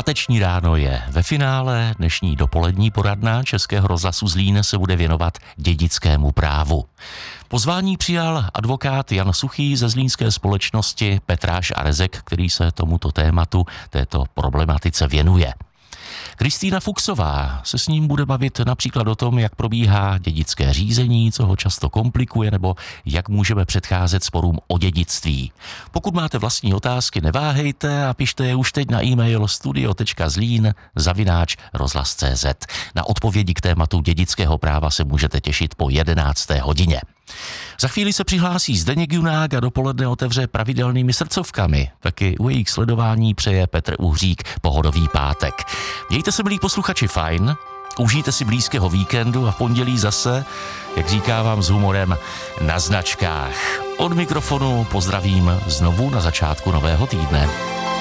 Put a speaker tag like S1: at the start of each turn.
S1: Páteční ráno je ve finále. Dnešní dopolední poradna Českého rozhlasu Zlín se bude věnovat dědickému právu. Pozvání přijal advokát Jan Suchý ze zlínské společnosti Petráš Arezek, který se tomuto tématu, této problematice věnuje. Kristýna Fuchsová se s ním bude bavit například o tom, jak probíhá dědické řízení, co ho často komplikuje, nebo jak můžeme předcházet sporům o dědictví. Pokud máte vlastní otázky, neváhejte a pište je už teď na e-mail studio.zlín@rozhlas.cz. Na odpovědi k tématu dědického práva se můžete těšit po 11. hodině. Za chvíli se přihlásí Zdeněk Junák a dopoledne otevře pravidelnými srdcovkami. Taky u jejich sledování přeje Petr Uhřík pohodový pátek. Mějte se, milí posluchači, fajn, užijte si blízkého víkendu a v pondělí zase, jak říkávám s humorem, na značkách. Od mikrofonu pozdravím znovu na začátku nového týdne.